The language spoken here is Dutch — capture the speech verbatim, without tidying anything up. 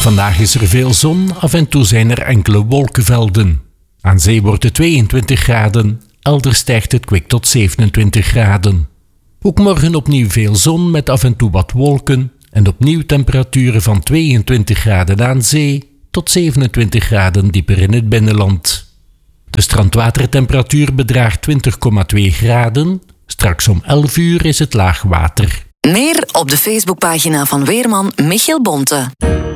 Vandaag is er veel zon, af en toe zijn er enkele wolkenvelden. Aan zee wordt het tweeëntwintig graden, elders stijgt het kwik tot zevenentwintig graden. Ook morgen opnieuw veel zon met af en toe wat wolken en opnieuw temperaturen van tweeëntwintig graden aan zee tot zevenentwintig graden dieper in het binnenland. De strandwatertemperatuur bedraagt twintig komma twee graden, straks om elf uur is het laag water. Meer op de Facebookpagina van weerman Michiel Bonte.